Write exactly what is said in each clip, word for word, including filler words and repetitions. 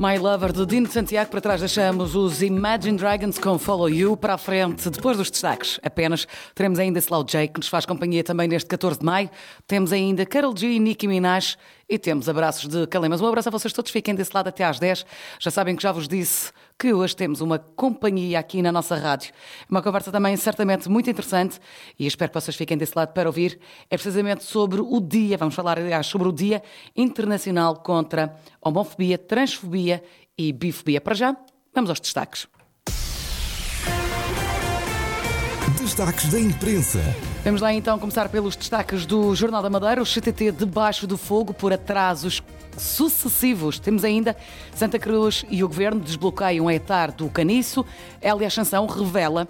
My Lover, do Dino Santiago. Para trás deixamos os Imagine Dragons com Follow You. Para a frente, depois dos destaques apenas, teremos ainda Slow J, que nos faz companhia também neste catorze de maio. Temos ainda Karol G e Nicki Minaj. E temos abraços de Calemas. Um abraço a vocês todos, fiquem desse lado até às dez. Já sabem que já vos disse que hoje temos uma companhia aqui na nossa rádio. Uma conversa também certamente muito interessante e espero que vocês fiquem desse lado para ouvir. É precisamente sobre o dia, vamos falar aliás sobre o Dia Internacional contra Homofobia, Transfobia e Bifobia. Para já, vamos aos destaques. Destaques da imprensa. Vamos lá então começar pelos destaques do Jornal da Madeira. O C T T debaixo do fogo por atrasos sucessivos. Temos ainda Santa Cruz e o Governo desbloqueiam a etar do Caniço. Hélia Ascensão revela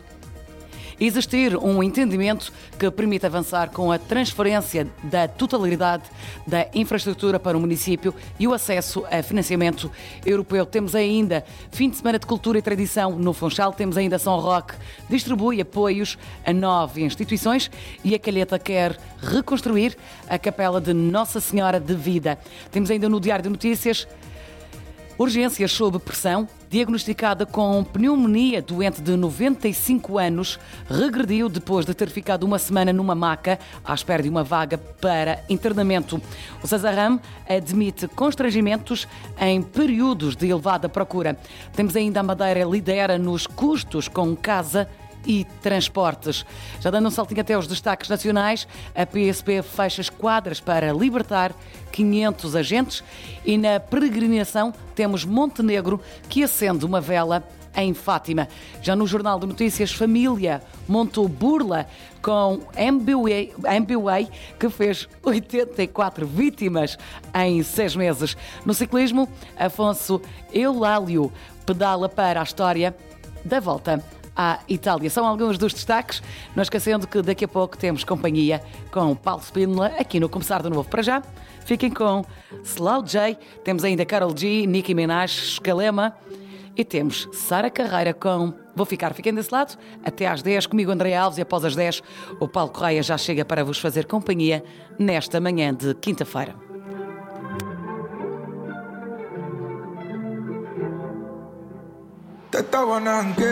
existir um entendimento que permite avançar com a transferência da totalidade da infraestrutura para o município e o acesso a financiamento europeu. Temos ainda fim de semana de cultura e tradição no Funchal. Temos ainda São Roque distribui apoios a nove instituições e a Calheta quer reconstruir a capela de Nossa Senhora de Vida. Temos ainda no Diário de Notícias urgências sob pressão, diagnosticada com pneumonia, doente de noventa e cinco anos, regrediu depois de ter ficado uma semana numa maca à espera de uma vaga para internamento. O Cesaram admite constrangimentos em períodos de elevada procura. Temos ainda a Madeira lidera nos custos com casa e transportes. Já dando um saltinho até aos destaques nacionais, a P S P fecha esquadras para libertar quinhentos agentes e na peregrinação temos Montenegro que acende uma vela em Fátima. Já no Jornal de Notícias, família montou burla com M B W A que fez oitenta e quatro vítimas em seis meses. No ciclismo, Afonso Eulálio pedala para a história da volta à Itália. São alguns dos destaques, não esquecendo que daqui a pouco temos companhia com Paulo Spínola aqui no Começar de Novo. Para já, fiquem com Slow J, temos ainda Karol G, Nicki Minaj, Escalema e temos Sara Carreira com Vou Ficar. Fiquem desse lado até às dez, comigo André Alves, e após as dez o Paulo Correia já chega para vos fazer companhia nesta manhã de quinta-feira. Te estaban